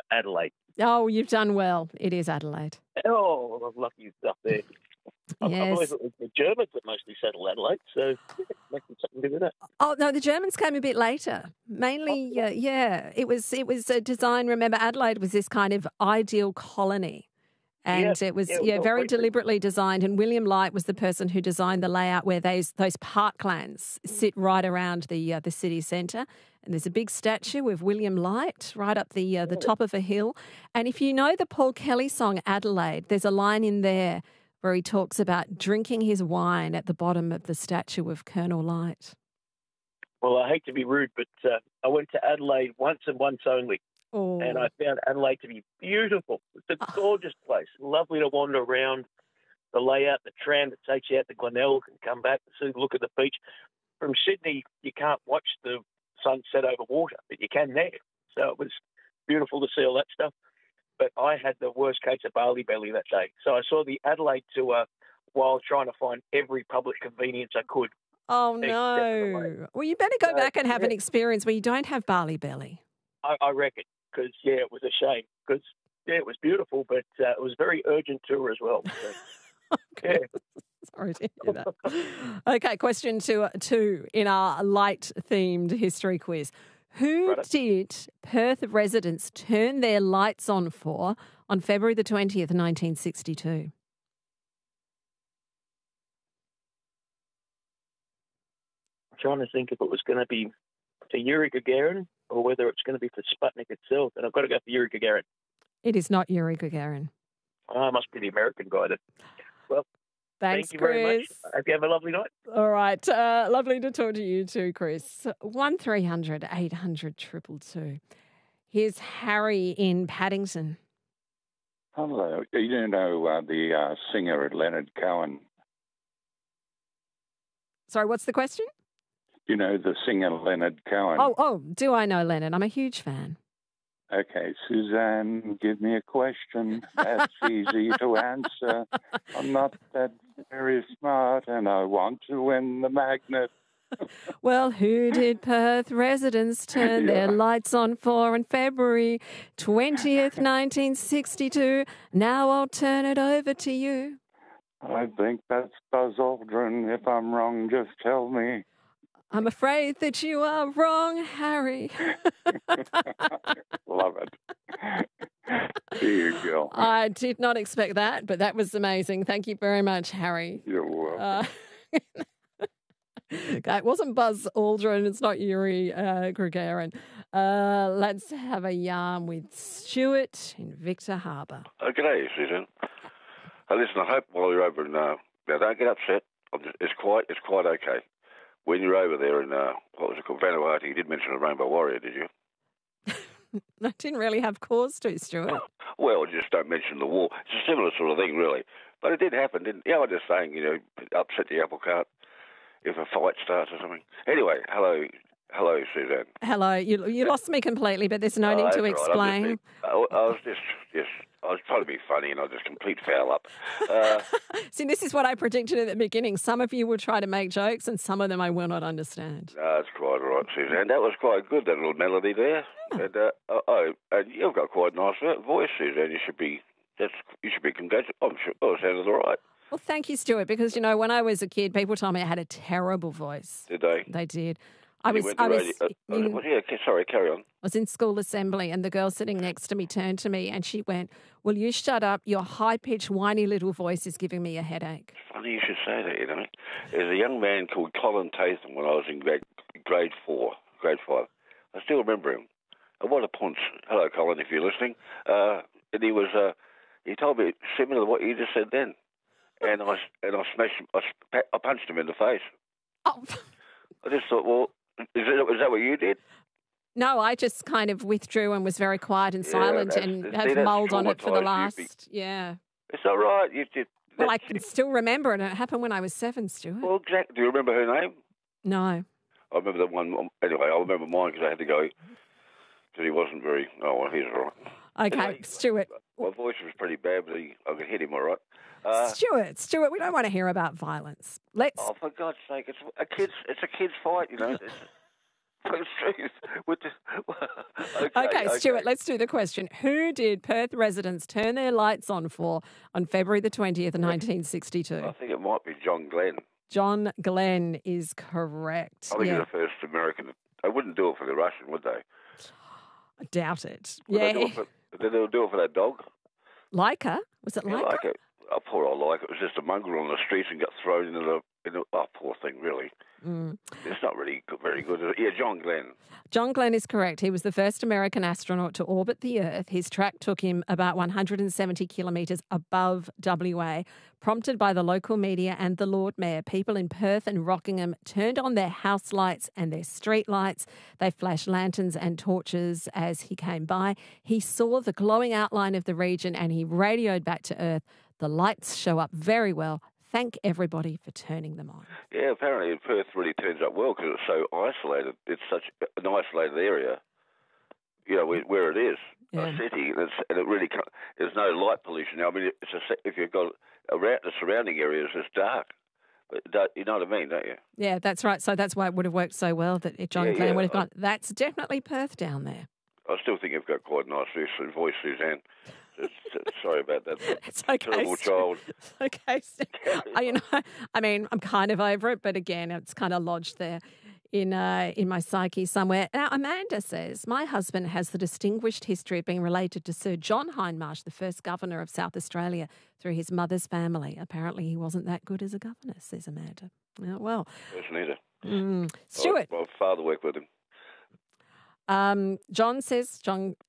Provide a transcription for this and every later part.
Adelaide. Oh, you've done well. It is Adelaide. Oh, lucky stuff there. I Yes. believe it was the Germans that mostly settled Adelaide, so maybe something to do with that. Oh no, the Germans came a bit later. Mainly, it was a design. Remember, Adelaide was this kind of ideal colony. And it was very deliberately designed. And William Light was the person who designed the layout where those parklands sit right around the city centre. And there's a big statue of William Light right up the top of a hill. And if you know the Paul Kelly song Adelaide, there's a line in there where he talks about drinking his wine at the bottom of the statue of Colonel Light. Well, I hate to be rude, but I went to Adelaide once and once only. Oh. And I found Adelaide to be beautiful. It's a gorgeous place. Lovely to wander around. The layout, the tram that takes you out to Glenelg and come back and look at the beach. From Sydney, you can't watch the sunset over water, but you can there. So it was beautiful to see all that stuff. But I had the worst case of barley belly that day. So I saw the Adelaide tour while trying to find every public convenience I could. Oh, no. Well, you better go back and have an experience where you don't have barley belly. I reckon. Because, it was a shame. Because, it was beautiful, but it was a very urgent tour as well. So, okay. Sorry to hear that. Okay, question two in our light-themed history quiz. Who did Perth residents turn their lights on for on February the 20th, 1962? I'm trying to think if it was going to be for Yuri Gagarin or whether it's going to be for Sputnik itself. And I've got to go for Yuri Gagarin. It is not Yuri Gagarin. Oh, it must be the American guy then. Well, thanks, thank you Chris. very much. I hope you have a lovely night. All right. Lovely to talk to you too, Chris. 1300 800 222. Here's Harry in Paddington. Hello. You know the singer Leonard Cohen? Sorry, what's the question? You know the singer Leonard Cohen? Oh, do I know Leonard? I'm a huge fan. Okay, Suzanne, give me a question that's easy to answer. I'm not that very smart and I want to win the magnet. Well, who did Perth residents turn their lights on for on February 20th, 1962? Now I'll turn it over to you. I think that's Buzz Aldrin. If I'm wrong, just tell me. I'm afraid that you are wrong, Harry. Love it. There you go. I did not expect that, but that was amazing. Thank you very much, Harry. You're welcome. Okay, it wasn't Buzz Aldrin. It's not Yuri Gagarin. Let's have a yarn with Stuart in Victor Harbour. Good day, Susan. Listen, I hope while you're over in now don't get upset. It's quite okay. When you're over there in, what was it called, Vanuatu, you did mention a Rainbow Warrior, did you? I didn't really have cause to, Stuart. Well, just don't mention the war. It's a similar sort of thing, really. But it did happen, didn't it? Yeah, I'm just saying, upset the apple cart if a fight starts or something. Anyway, hello, Suzanne. Hello. You lost me completely, but there's no need to explain. Right. I was trying to be funny and I just complete foul up. See, this is what I predicted at the beginning. Some of you will try to make jokes and some of them I will not understand. That's quite all right, Suzanne. That was quite good, that little melody there. Yeah. And you've got quite a nice voice, Suzanne. You should be congratulated. I'm sure it sounded all right. Well, thank you, Stuart, because, when I was a kid, people told me I had a terrible voice. Did they? They did. Sorry, carry on. I was in school assembly and the girl sitting next to me turned to me and she went, "Will you shut up? Your high-pitched, whiny little voice is giving me a headache." It's funny you should say that, There's a young man called Colin Tatham when I was in grade 5. I still remember him. And what a punch. Hello, Colin, if you're listening. And he was, he told me similar to what you just said then. And I smashed him, I punched him in the face. Oh. I just thought, well, is that what you did? No, I just kind of withdrew and was very quiet and silent and have mulled on it for the last, yeah. It's all right. You did. Well, I can still remember it. It happened when I was 7, Stuart. Well, exactly. Do you remember her name? No. I remember that one. Anyway, I remember mine because I had to go because he wasn't very, he's all right. Okay, anyway, Stuart. My voice was pretty bad, but I could hit him all right. Stuart, we don't want to hear about violence. Oh, for God's sake, it's a kid's fight, Okay, Stuart, let's do the question. Who did Perth residents turn their lights on for on February the 20th, 1962? I think it might be John Glenn. John Glenn is correct. I think he's the first American. They wouldn't do it for the Russian, would they? I doubt it. Did they do it for that dog? Leica? Was it Leica? Leica. Oh, poor old Leica. It was just a mongrel on the streets and got thrown into the... Oh, poor thing, really. It's not really very good. Yeah, John Glenn. John Glenn is correct. He was the first American astronaut to orbit the Earth. His track took him about 170 kilometres above WA. Prompted by the local media and the Lord Mayor, people in Perth and Rockingham turned on their house lights and their street lights. They flashed lanterns and torches as he came by. He saw the glowing outline of the region and he radioed back to Earth. The lights show up very well. Thank everybody for turning them on. Yeah, apparently Perth really turns up well because it's so isolated. It's such an isolated area, where it is, a city, and it really there's no light pollution. Now, I mean, if you've got around the surrounding areas, it's dark. But you know what I mean, don't you? Yeah, that's right. So that's why it would have worked so well that John Glenn would have gone. That's definitely Perth down there. I still think you've got quite a nice voice, Suzanne. Sorry about that. It's okay. Terrible child. Okay. I'm kind of over it, but again, it's kind of lodged there in my psyche somewhere. Now, Amanda says, my husband has the distinguished history of being related to Sir John Hindmarsh, the first governor of South Australia, through his mother's family. Apparently, he wasn't that good as a governor, says Amanda. Oh, well. Wasn't either. Stuart. My father worked with him. John says,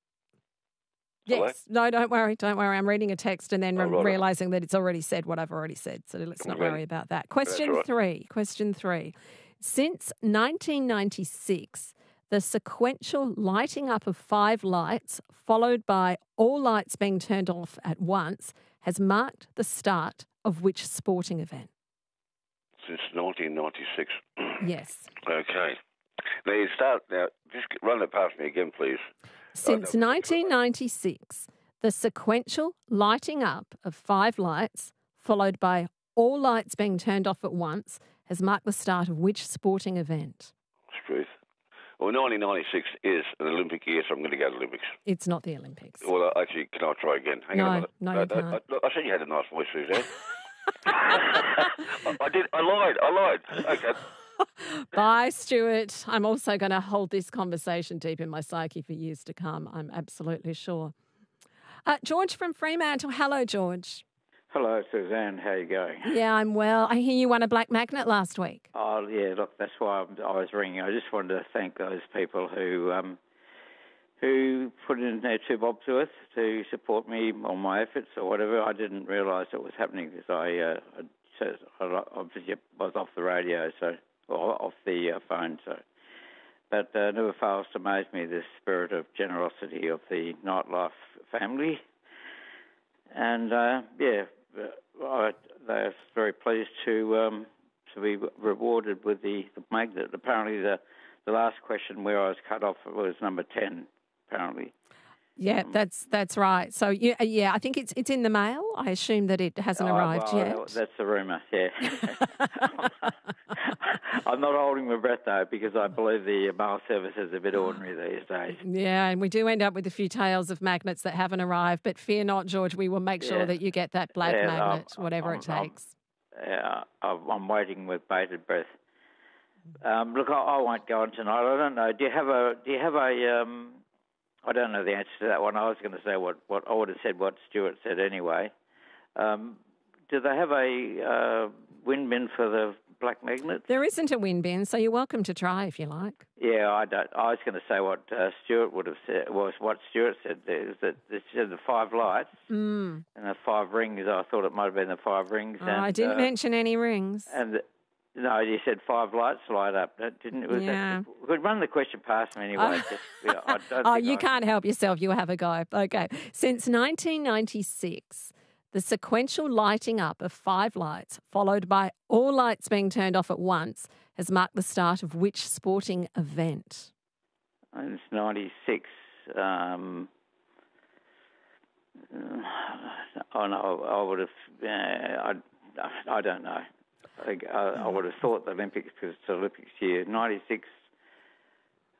yes. Hello? No, don't worry. I'm reading a text and then realising that it's already said what I've already said. So let's not worry about that. Question three. Since 1996, the sequential lighting up of 5 lights, followed by all lights being turned off at once, has marked the start of which sporting event? Since 1996. Yes. Okay. Now, just run it past me again, please. Since 1996, the sequential lighting up of 5 lights, followed by all lights being turned off at once, has marked the start of which sporting event? Truth. Well, 1996 is an Olympic year, so I'm going to go to the Olympics. It's not the Olympics. Well, actually, can I try again? Hang on a minute. No, you can't. I said you had a nice voice, Suzanne. I did. I lied. Okay. Bye, Stuart. I'm also going to hold this conversation deep in my psyche for years to come, I'm absolutely sure. George from Fremantle. Hello, George. Hello, Suzanne. How are you going? Yeah, I'm well. I hear you won a black magnet last week. Oh, yeah, look, that's why I was ringing. I just wanted to thank those people who put in their 2 bob's worth to support me on my efforts or whatever. I didn't realise it was happening because I was off the radio, off the phone. But never fails to amaze me the spirit of generosity of the Nightlife family. And, they're very pleased to be rewarded with the magnet. Apparently the last question where I was cut off was number 10, apparently. Yeah, that's right. So, I think it's in the mail. I assume that it hasn't arrived yet. That's the rumour, yeah. I'm not holding my breath, though, because I believe the mail service is a bit ordinary these days. Yeah, and we do end up with a few tales of magnets that haven't arrived. But fear not, George, we will make sure that you get that black magnet, whatever it takes. I'm waiting with bated breath. Look, I won't go on tonight. I don't know. Do you have a I don't know the answer to that one. I was going to say what I would have said what Stuart said anyway. Do they have a wind bin for the black magnet? There isn't a wind bin, so you're welcome to try if you like. Yeah, I don't. I was going to say what Stuart would have said. Was what Stuart said there is that it said the 5 lights and the 5 rings. I thought it might have been the 5 rings. Oh, I didn't mention any rings. No, you said 5 lights light up. Didn't it? Yeah. Could run the question past me anyway. You can't help yourself. You have a go. Okay. Since 1996, the sequential lighting up of 5 lights, followed by all lights being turned off at once, has marked the start of which sporting event? It's 96. I would have. I don't know. I would have thought the Olympics because it's the Olympics year. 96.